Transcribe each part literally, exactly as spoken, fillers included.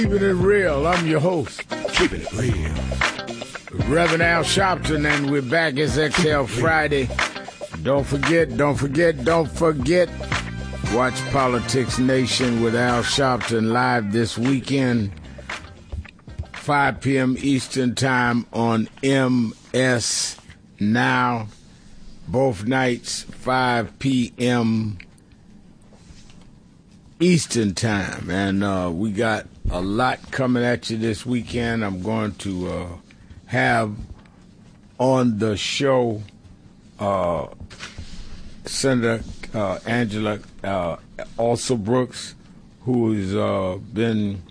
Keeping it real. I'm your host. Keeping it real. Reverend Al Sharpton, and we're back. It's X L Friday. Don't forget, don't forget, don't forget. Watch Politics Nation with Al Sharpton live this weekend, five p.m. Eastern Time on M S Now. Both nights, five p.m. Eastern Time. And uh, we got a lot coming at you this weekend. I'm going to uh, have on the show uh, Senator uh, Angela uh, Alsobrooks, who has uh, been,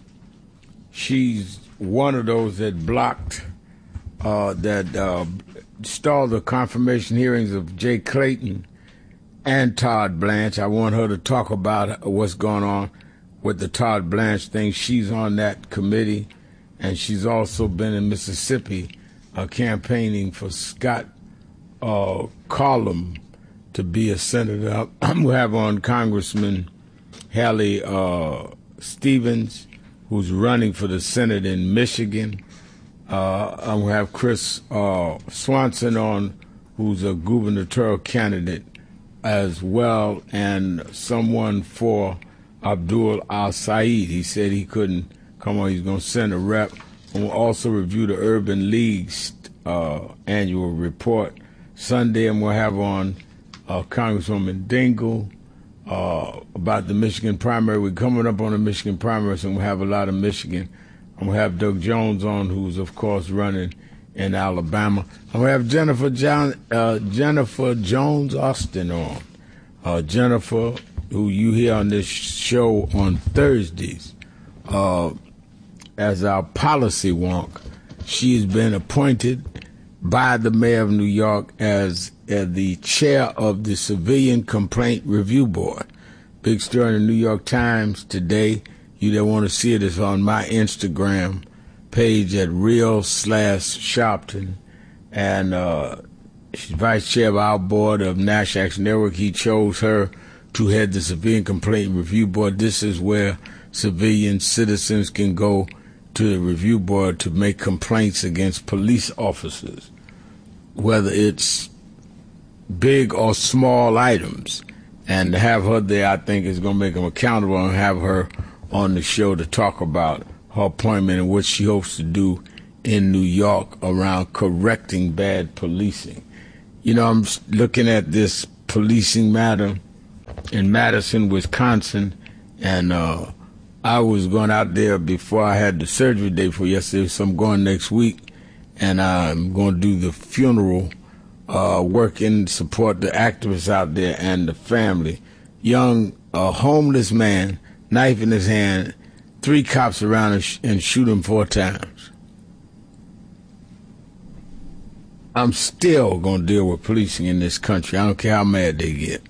she's one of those that blocked, uh, that uh, stalled the confirmation hearings of Jay Clayton and Todd Blanche. I want her to talk about what's going on with the Todd Blanche thing. She's on that committee, and she's also been in Mississippi uh, campaigning for Scott uh, Collum to be a senator. I'm going to have on Congressman Hallie uh, Stevens, who's running for the Senate in Michigan. Uh, I'm going to have Chris uh, Swanson on, who's a gubernatorial candidate as well, and someone for Abdul Al-Said. He said he couldn't come on. He's going to send a rep. And we'll also review the Urban League's uh, annual report. Sunday, I'm going to have on uh, Congresswoman Dingell uh, about the Michigan primary. We're coming up on the Michigan primary, so we'll have a lot of Michigan. I'm going to have Doug Jones on, who's, of course, running in Alabama. I'm going to have Jennifer John, uh, Jennifer Jones-Austin on. Uh, Jennifer, who you hear on this show on Thursdays uh, as our policy wonk. She's been appointed by the mayor of New York as, as the chair of the Civilian Complaint Review Board. Big story in the New York Times today. You that want to see it is on my Instagram page at real slash Sharpton. And uh, she's vice chair of our board of National Action Network. He chose her to head the Civilian Complaint Review Board. This is where civilian citizens can go to the review board to make complaints against police officers, whether it's big or small items. And to have her there, I think, is going to make them accountable, and have her on the show to talk about her appointment and what she hopes to do in New York around correcting bad policing. You know, I'm looking at this policing matter in Madison, Wisconsin, and uh, I was going out there before I had the surgery day for yesterday, so I'm going next week, and I'm going to do the funeral, uh, work and support the activists out there and the family. Young, uh, homeless man, knife in his hand, three cops around and, sh- and shoot him four times. I'm still going to deal with policing in this country. I don't care how mad they get.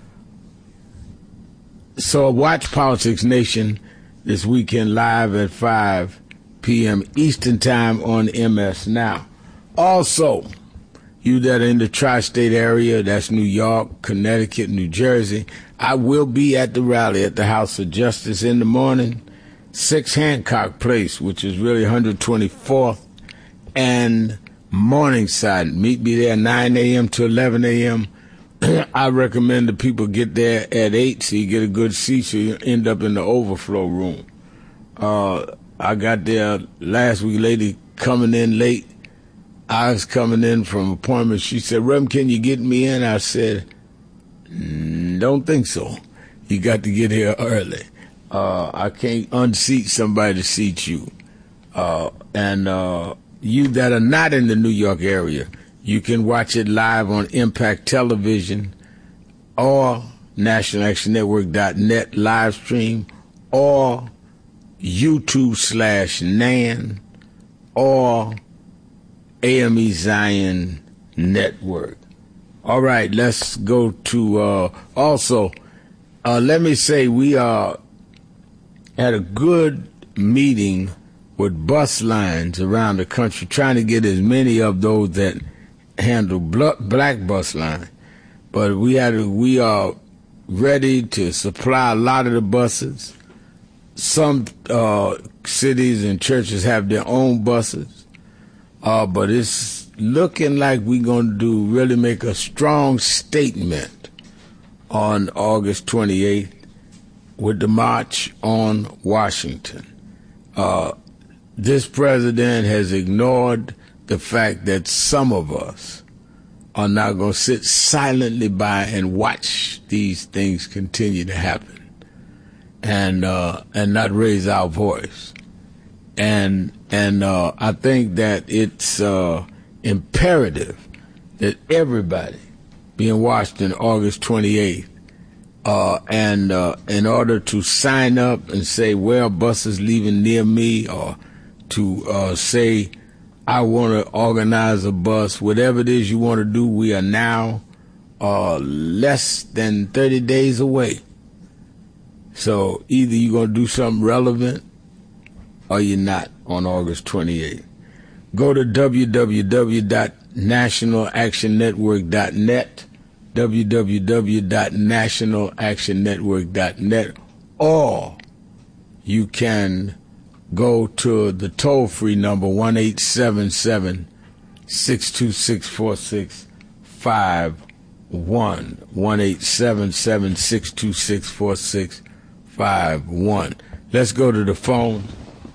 So watch Politics Nation this weekend live at five p.m. Eastern Time on M S Now. Also, you that are in the tri-state area, that's New York, Connecticut, New Jersey, I will be at the rally at the House of Justice in the morning, six Hancock Place, which is really one hundred twenty-fourth and Morningside. Meet me there nine a.m. to eleven a.m. I recommend the people get there at eight so you get a good seat so you end up in the overflow room. Uh, I got there last week, lady coming in late. I was coming in from appointment. She said, Reverend, can you get me in? I said, mm, don't think so. You got to get here early. Uh, I can't unseat somebody to seat you. Uh, and uh, you that are not in the New York area, you can watch it live on Impact Television or National Action Network dot net live stream or YouTube slash Nan or A M E Zion Network. All right, let's go to, uh, also, uh, let me say we uh, had a good meeting with bus lines around the country, trying to get as many of those that handle black bus line. But we had, we are ready to supply a lot of the buses. some uh, cities and churches have their own buses, uh, but it's looking like we're going to do really make a strong statement on August twenty-eighth with the March on Washington. Uh, this president has ignored the fact that some of us are not going to sit silently by and watch these things continue to happen and uh, and not raise our voice. And and uh, I think that it's uh, imperative that everybody be in Washington August twenty-eighth uh, and uh, in order to sign up and say, where are buses leaving near me, or to uh, say, I want to organize a bus, whatever it is you want to do, we are now uh, less than thirty days away. So either you're going to do something relevant or you're not on August twenty-eighth. Go to w w w dot national action network dot net, w w w dot national action network dot net, or you can go to the toll-free number one eight seven seven, six two six, four six five one, one eight seven seven, six two six, four six five one. Let's go to the phone.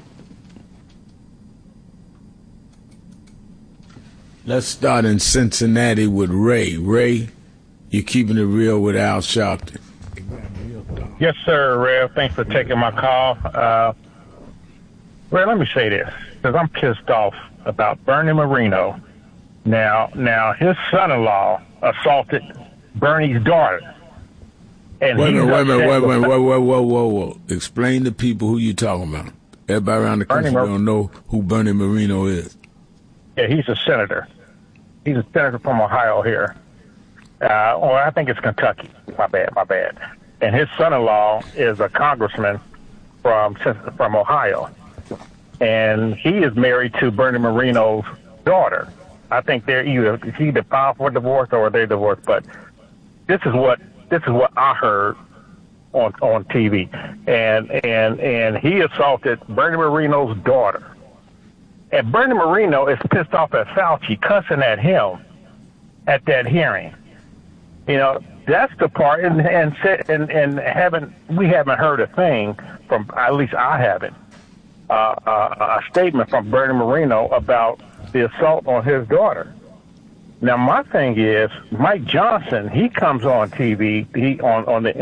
Let's start in Cincinnati with Ray. Ray, you're keeping it real with Al Sharpton. Yes, sir, Rev. Thanks for taking my call. Uh, Ray, let me say this, because I'm pissed off about Bernie Moreno. Now, now his son-in-law assaulted Bernie's daughter. And wait a minute, wait a minute, wait a minute, with, whoa, whoa, whoa, whoa, whoa. Explain to people who you're talking about. Everybody around the country Bernie don't know who Bernie Moreno is. Yeah, he's a senator. He's a senator from Ohio here. Uh, or I think it's Kentucky. My bad, my bad. And his son-in-law is a congressman from from Ohio. And he is married to Bernie Moreno's daughter. I think they're either he's either filed for divorce or they're divorced. But this is what this is what I heard on on T V. And and and he assaulted Bernie Moreno's daughter. And Bernie Moreno is pissed off at Fauci, cussing at him at that hearing. You know, that's the part, and and and, and haven't we haven't heard a thing from, at least I haven't, uh, uh, a statement from Bernie Moreno about the assault on his daughter. Now, my thing is, Mike Johnson, he comes on T V, he on on the